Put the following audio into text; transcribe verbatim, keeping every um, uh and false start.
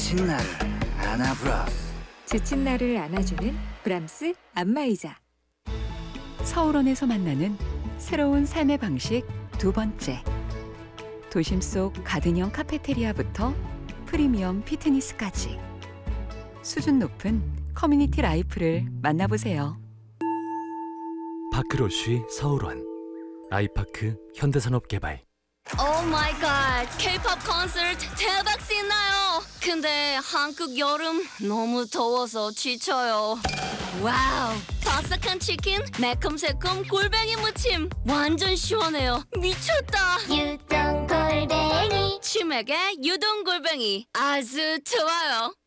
지친 나를 안아브라스. 지친 나를 안아주는 브람스 안마의자. 서울원에서 만나는 새로운 삶의 방식 두 번째. 도심 속 가든형 카페테리아부터 프리미엄 피트니스까지 수준 높은 커뮤니티 라이프를 만나보세요. 파크로쉬 서울원, 아이파크 현대산업개발. 오 마이 갓, K-팝 콘서트 대박 신나요. 근데 한국 여름 너무 더워서 지쳐요. 와우, 바삭한 치킨, 매콤새콤 골뱅이 무침 완전 시원해요. 미쳤다. 유동 골뱅이 치맥에 유동 골뱅이 아주 좋아요.